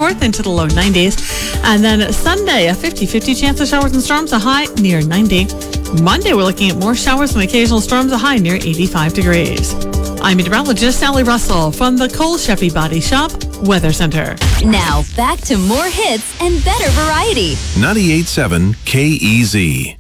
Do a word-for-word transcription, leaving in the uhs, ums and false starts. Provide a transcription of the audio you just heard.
twenty-fourth into the low nineties. And then Sunday, a fifty-fifty chance of showers and storms, a high near ninety. Monday, we're looking at more showers and occasional storms, a high near eighty-five degrees. I'm meteorologist Sally Russell from the Cole Sheffy Body Shop Weather Center. Now, back to more hits and better variety. ninety-eight point seven K E Z.